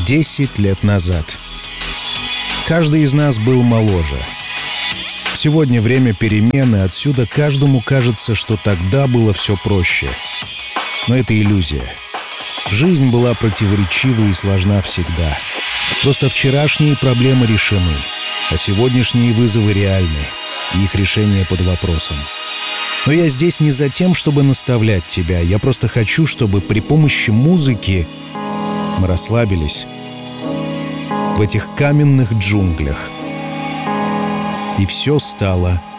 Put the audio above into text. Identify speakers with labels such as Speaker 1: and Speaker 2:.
Speaker 1: 10 лет назад. Каждый из нас был моложе. Сегодня время перемен, и отсюда каждому кажется, что тогда было все проще. Но это иллюзия. Жизнь была противоречива и сложна всегда. Просто вчерашние проблемы решены, а сегодняшние вызовы реальны, и их решение под вопросом. Но я здесь не за тем, чтобы наставлять тебя. Я просто хочу, чтобы при помощи музыки мы расслабились в этих каменных джунглях, и все стало